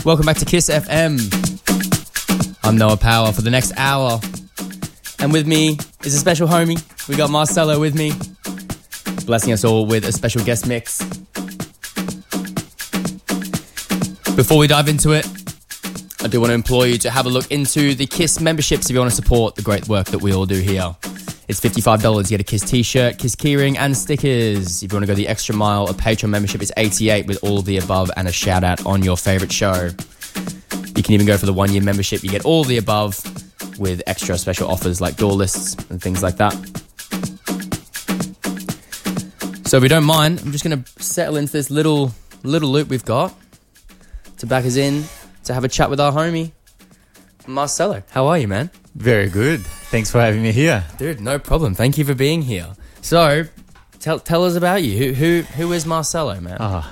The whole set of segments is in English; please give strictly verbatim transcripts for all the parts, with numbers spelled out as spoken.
Welcome back to Kiss F M. I'm Noah Power for the next hour. And with me is a special homie. We got Marcelo with me, blessing us all with a special guest mix. Before we dive into it, I do want to implore you to have a look into the Kiss memberships if you want to support the great work that we all do here. It's fifty-five dollars. You get a Kiss t-shirt, Kiss keyring and stickers. If you want to go the extra mile, a Patreon membership is eighty-eight dollars with all of the above and a shout out on your favourite show. You can even go for the one year membership. You get all of the above with extra special offers like door lists and things like that. So if you don't mind, I'm just going to settle into this little little loop we've got to back us in to have a chat with our homie, Marcelo. How are you, man? Very good. Thanks for having me here. Dude, no problem. Thank you for being here. So, tell tell us about you. Who who who is Marcelo, man? Uh,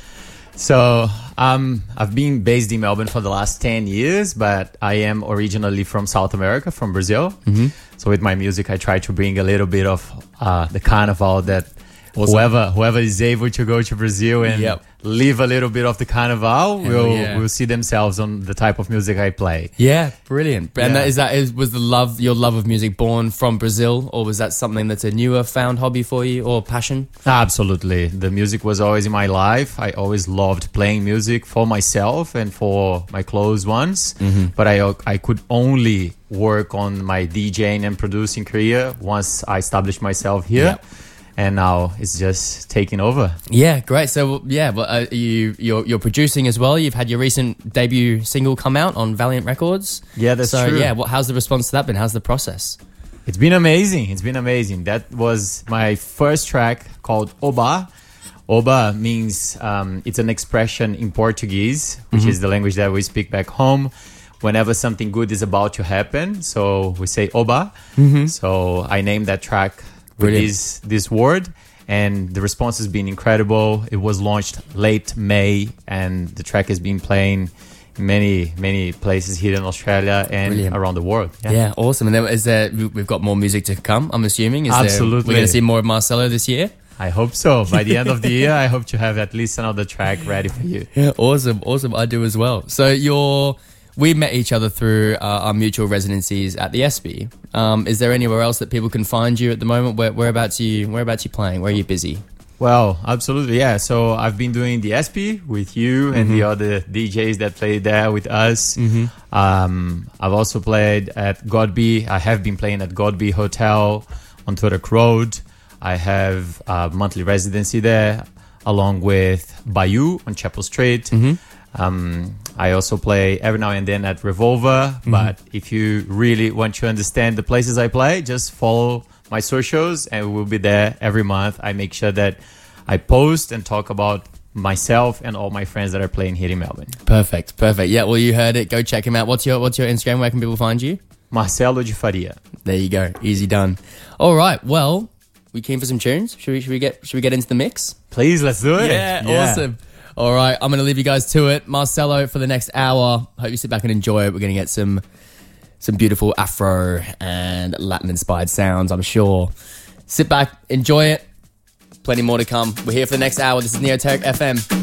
so, um, I've been based in Melbourne for the last ten years, but I am originally from South America, from Brazil. Mm-hmm. So with my music, I try to bring a little bit of uh, the carnival that awesome. whoever whoever is able to go to Brazil and yep. live a little bit of the carnival will yeah. will see themselves on the type of music I play. Yeah, brilliant. Yeah. And that is that is was the love your love of music born from Brazil, or was that something that's a newer found hobby for you or passion? Absolutely. The music was always in my life. I always loved playing music for myself and for my close ones. Mm-hmm. But I I could only work on my DJing and producing career once I established myself here. Yep. And now it's just taking over. Yeah, great. So yeah, well, uh, you you're, you're producing as well. You've had your recent debut single come out on Valiant Records. Yeah, that's so, true. So yeah, what, how's the response to that been? How's the process? It's been amazing. It's been amazing. That was my first track called Oba. Oba means um, it's an expression in Portuguese, which mm-hmm. is the language that we speak back home. Whenever something good is about to happen, so we say Oba. Mm-hmm. So I named that track with this, this word, and the response has been incredible. It was launched late May, and the track has been playing in many, many places here in Australia and Brilliant. around the world. Yeah. yeah, awesome. And then is there, we've got more music to come, I'm assuming. Is Absolutely. There, we're going to see more of Marcelo this year? I hope so. By the end of the year, I hope to have at least another track ready for you. Yeah, awesome, awesome. I do as well. So you're... We met each other through uh, our mutual residencies at the E S P Y. Um, is there anywhere else that people can find you at the moment? Where, whereabouts are you? Whereabouts are you playing? Where are you busy? Well, absolutely, yeah. So I've been doing the E S P Y with you mm-hmm. and the other D Js that played there with us. Mm-hmm. Um, I've also played at Godby. I have been playing at Godby Hotel on Turek Road. I have a monthly residency there, along with Bayou on Chapel Street. Mm-hmm. Um, I also play every now and then at Revolver, mm-hmm. but if you really want to understand the places I play, just follow my socials and we'll be there every month. I make sure that I post and talk about myself and all my friends that are playing here in Melbourne. Perfect, perfect. Yeah, well, you heard it. Go check him out. What's your What's your Instagram? Where can people find you? Marcelo de Faria. There you go. Easy done. All right. Well, we keen for some tunes? Should we Should we get Should we get into the mix? Please, let's do it. Yeah, yeah. Awesome. All right, I'm going to leave you guys to it. Marcelo for the next hour. Hope you sit back and enjoy it. We're going to get some some beautiful Afro and Latin-inspired sounds, I'm sure. Sit back, enjoy it. Plenty more to come. We're here for the next hour. This is Neoteric F M.